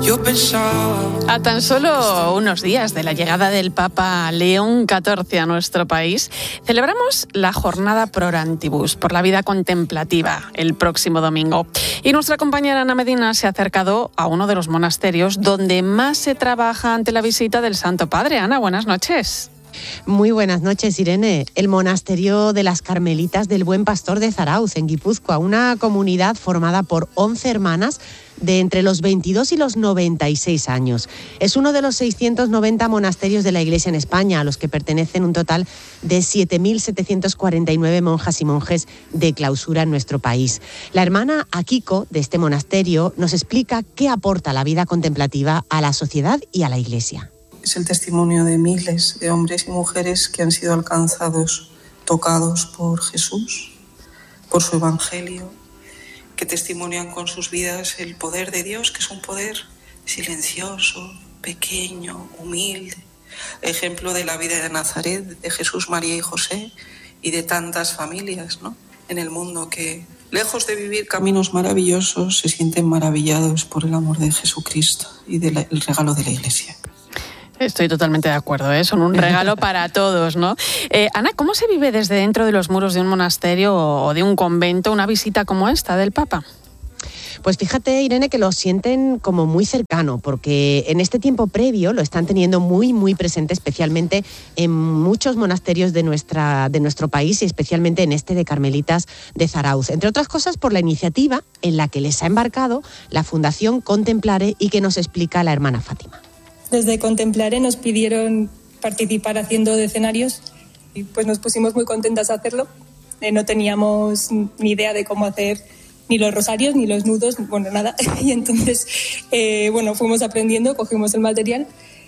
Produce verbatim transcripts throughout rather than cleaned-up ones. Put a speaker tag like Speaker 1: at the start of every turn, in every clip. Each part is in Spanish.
Speaker 1: Yo pensaba...
Speaker 2: A tan solo unos días de la llegada del Papa León catorce a nuestro país, celebramos la jornada Pro Orantibus, por la vida contemplativa, el próximo domingo. Y nuestra compañera Ana Medina se ha acercado a uno de los monasterios donde más se trabaja ante la visita del Santo Padre. Ana, buenas noches.
Speaker 3: Muy buenas noches, Irene. El monasterio de las Carmelitas del Buen Pastor de Zarauz, en Guipúzcoa, una comunidad formada por once hermanas de entre los veintidós y los noventa y seis años. Es uno de los seiscientos noventa monasterios de la Iglesia en España, a los que pertenecen un total de siete mil setecientos cuarenta y nueve monjas y monjes de clausura en nuestro país. La hermana Akiko, de este monasterio, nos explica qué aporta la vida contemplativa a la sociedad y a la Iglesia.
Speaker 4: Es el testimonio de miles de hombres y mujeres que han sido alcanzados, tocados por Jesús, por su Evangelio, que testimonian con sus vidas el poder de Dios, que es un poder silencioso, pequeño, humilde, ejemplo de la vida de Nazaret, de Jesús, María y José, y de tantas familias, ¿no?, en el mundo que, lejos de vivir caminos maravillosos, se sienten maravillados por el amor de Jesucristo y del regalo de la Iglesia.
Speaker 2: Estoy totalmente de acuerdo, ¿eh? Son un regalo para todos, ¿no? Eh, Ana, ¿cómo se vive desde dentro de los muros de un monasterio o de un convento una visita como esta del Papa?
Speaker 3: Pues fíjate, Irene, que lo sienten como muy cercano, porque en este tiempo previo lo están teniendo muy, muy presente, especialmente en muchos monasterios de, nuestra, de nuestro país y especialmente en este de Carmelitas de Zarauz. Entre otras cosas, por la iniciativa en la que les ha embarcado la Fundación Contemplare y que nos explica la hermana Fátima.
Speaker 5: Desde Contemplare nos pidieron participar haciendo decenarios y pues nos pusimos muy contentas a hacerlo. Eh, no teníamos ni idea de cómo hacer ni los rosarios, ni los nudos, bueno, nada. Y entonces, eh, bueno, fuimos aprendiendo, cogimos el material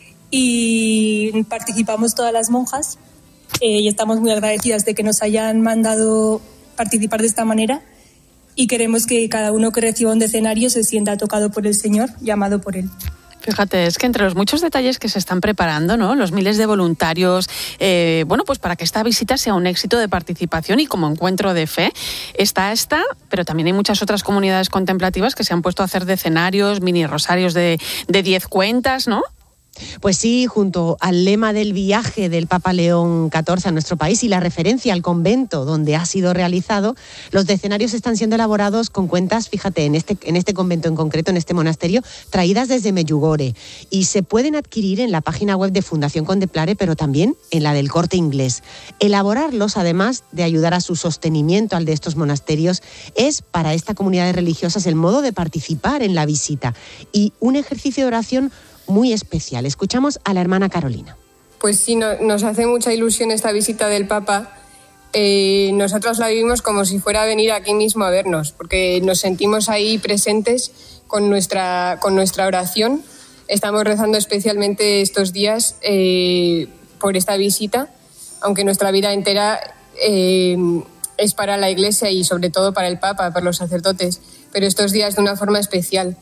Speaker 5: y participamos todas las monjas eh, y estamos muy agradecidas de que nos hayan mandado participar de esta manera y queremos que cada uno que reciba un decenario se sienta tocado por el Señor, llamado por Él.
Speaker 2: Fíjate, es que entre los muchos detalles que se están preparando, ¿no?, los miles de voluntarios, eh, bueno, pues para que esta visita sea un éxito de participación y como encuentro de fe, está esta, pero también hay muchas otras comunidades contemplativas que se han puesto a hacer decenarios, mini rosarios de, de diez cuentas, ¿no?
Speaker 3: Pues sí, junto al lema del viaje del Papa León catorce a nuestro país y la referencia al convento donde ha sido realizado, los decenarios están siendo elaborados con cuentas, fíjate, en este, en este convento en concreto, en este monasterio, traídas desde Medjugorje, y se pueden adquirir en la página web de Fundación Contemplare, pero también en la del Corte Inglés. Elaborarlos, además de ayudar a su sostenimiento al de estos monasterios, es para esta comunidad de religiosas el modo de participar en la visita y un ejercicio de oración muy especial. Escuchamos a la hermana Carolina.
Speaker 6: Pues sí, no, nos hace mucha ilusión esta visita del Papa. Eh, nosotros la vivimos como si fuera a venir aquí mismo a vernos, porque nos sentimos ahí presentes con nuestra, con nuestra oración. Estamos rezando especialmente estos días eh, por esta visita, aunque nuestra vida entera eh, es para la Iglesia y sobre todo para el Papa, para los sacerdotes, pero estos días de una forma especial.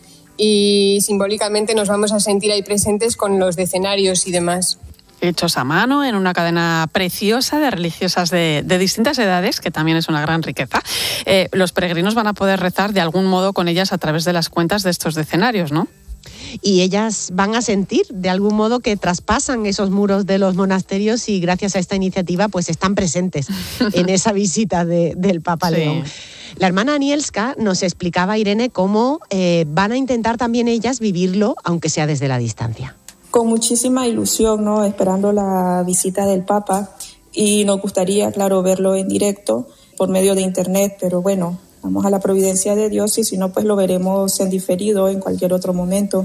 Speaker 6: Y simbólicamente nos vamos a sentir ahí presentes con los decenarios y demás.
Speaker 2: Hechos a mano en una cadena preciosa de religiosas de, de distintas edades, que también es una gran riqueza. Eh, los peregrinos van a poder rezar de algún modo con ellas a través de las cuentas de estos decenarios, ¿no?
Speaker 3: Y ellas van a sentir de algún modo que traspasan esos muros de los monasterios y gracias a esta iniciativa pues están presentes en esa visita de, del Papa León. Sí. La hermana Anielska nos explicaba, Irene, cómo eh, van a intentar también ellas vivirlo, aunque sea desde la distancia.
Speaker 7: Con muchísima ilusión, ¿no?, esperando la visita del Papa, y nos gustaría, claro, verlo en directo por medio de internet, pero bueno, vamos a la providencia de Dios y si no, pues lo veremos en diferido en cualquier otro momento.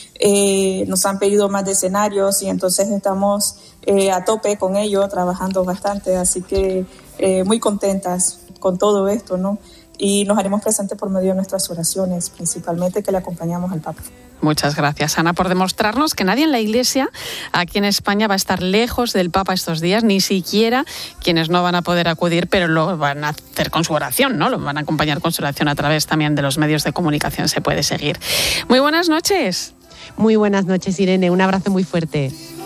Speaker 7: Eh, nos han pedido más escenarios y entonces estamos eh, a tope con ello, trabajando bastante, así que eh, muy contentas con todo esto, ¿no? Y nos haremos presentes por medio de nuestras oraciones, principalmente que le acompañamos al Papa.
Speaker 2: Muchas gracias, Ana, por demostrarnos que nadie en la Iglesia aquí en España va a estar lejos del Papa estos días, ni siquiera quienes no van a poder acudir, pero lo van a hacer con su oración, ¿no? Lo van a acompañar con su oración a través también de los medios de comunicación, se puede seguir. Muy buenas noches.
Speaker 3: Muy buenas noches, Irene, un abrazo muy fuerte.